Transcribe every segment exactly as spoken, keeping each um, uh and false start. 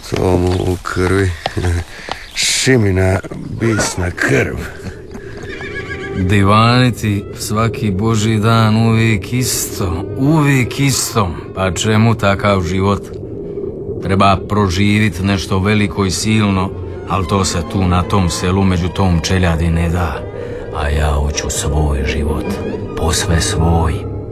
To mu u krvi. Šimina bisna krv. Divaniti svaki božji dan uvijek isto, uvijek isto. Pa čemu takav život? Treba proživit nešto veliko i silno, ali to se tu na tom selu među tom čeljadi ne da. A ja hoću svoj život, posve svoj.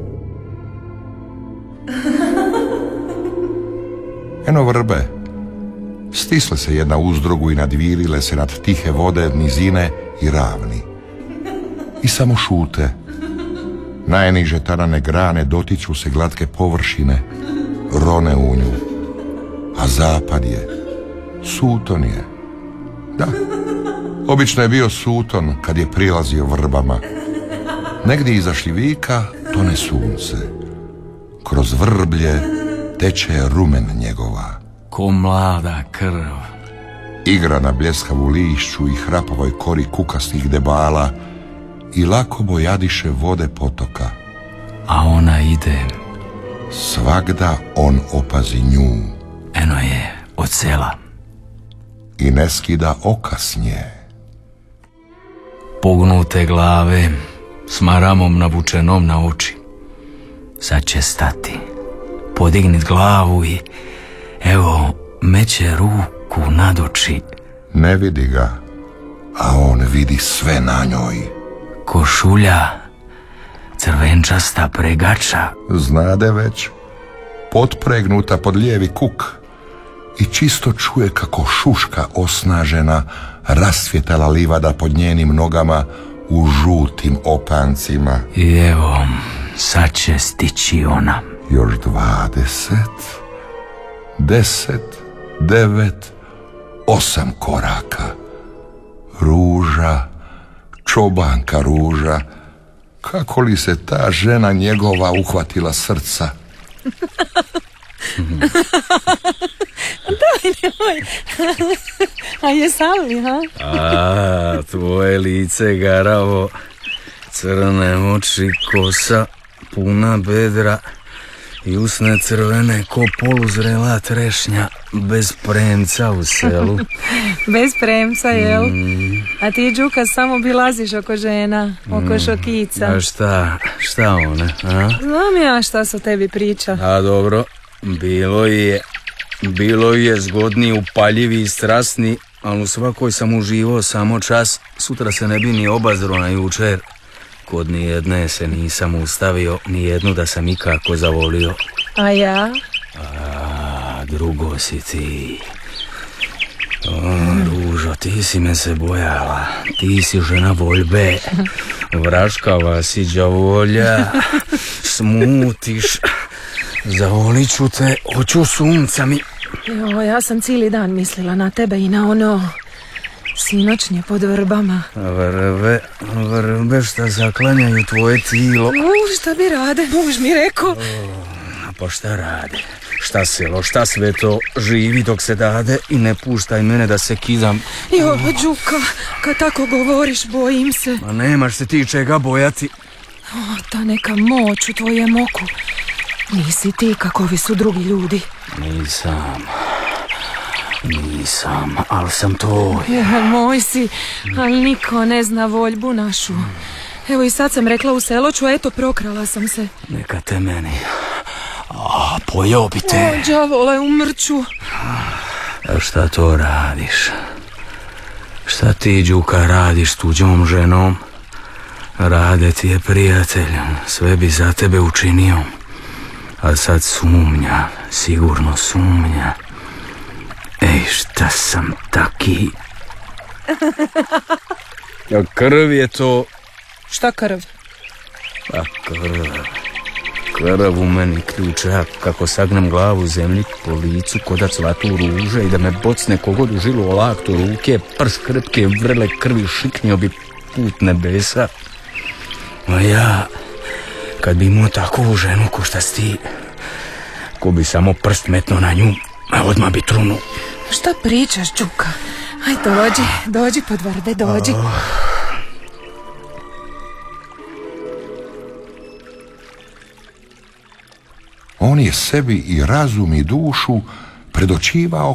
Eno vrbe, stisle se jedna uz drugu i nadvirile se nad tihe vode, nizine i ravni. I samo šute. Najniže tanane grane dotiču se glatke površine, rone u nju. A zapad je, suton je. Da, obično je bio suton kad je prilazio vrbama. Negdje iza šljivika tone sunce. Kroz vrblje teče rumen njegova. Ko mlada krv. Igra na bljeskavu lišću i hrapavoj kori kukastih debala i lako bojadiše vode potoka. A ona ide. Svagda on opazi nju. Eno je od sela. I ne skida oka s nje. Pognute glave, s maramom navučenom na oči. Sad će stati, podignit glavu i evo meće ruku nad oči. Ne vidi ga, a on vidi sve na njoj. Košulja, crvenčasta pregača. Znade već, potpregnuta pod lijevi kuk. I čisto čuje kako šuška osnažena rasvjetala livada pod njenim nogama u žutim opancima. I evo, sad će stići ona. Još dvadeset, deset, devet, osam koraka. Ruža, čobanka ruža, kako li se ta žena njegova uhvatila srca. Daj, nemoj. A jesam li, ha? A, tvoje lice garavo, crne oči, kosa, puna bedra i usne crvene ko poluzrela trešnja, bez premca u selu. Bez premca, jel? Mm. A ti, Đuka, samo obilaziš oko žena, oko Mm. šokica. A šta, šta one, a? Znam ja šta su tebi priča. A dobro, bilo je, bilo je zgodni, upaljivi i strasni, ali u svakoj sam uživao samo čas, sutra se ne bi ni obazro na jučer. Kod nijedne se nisam ustavio, nijednu da sam ikako zavolio. A ja? A, drugo si ti. O, Ružo, ti si me se bojala, ti si žena voljbe, vraškava si đavolja, smutiš, zavolit ću te, hoću sunca mi. Jo, ja sam cijeli dan mislila na tebe i na ono sinoćnje pod vrbama. Vrbe, vrbe šta zaklanjaju tvoje tilo. U, šta bi rade, muž mi rekao. O, pa šta rade? Šta selo, šta sve to živi dok se dade i ne puštaj mene da se kidam. Jo, Đuka, kad tako govoriš, bojim se. Ma nemaš se ti čega bojati. O, ta neka moć u tvojem oku. Nisi ti kakovi su drugi ljudi. Nisam, nisam, ali sam to. Je, moj si, ali niko ne zna voljbu našu. Evo i sad sam rekla u seloću, eto prokrala sam se. Neka te meni. A, pojeo bi te. O, đavole, umrću. A šta to radiš? Šta ti, Đuka, radiš s tuđom ženom? Rade ti je prijatelj, sve bi za tebe učinio. A sad sumnja, sigurno sumnja. Ej, šta sam taki? A krv je to. Šta krv? A krv. Krv u meni ključa, kako sagnem glavu u zemlji po licu ko da cvatu ruže i da me bocne kogod u žilu o laktu ruke, prst krpke vrele krvi šiknio bi put nebesa. A ja, kad bi imao takovu ženu ko šta si ti, ko bi samo prst metno na nju, a odmah bi trunu. Šta pričaš, Đuka? Aj, dođi, dođi pod vrbe, dođi. Oh. On je sebi i razum i dušu predočivao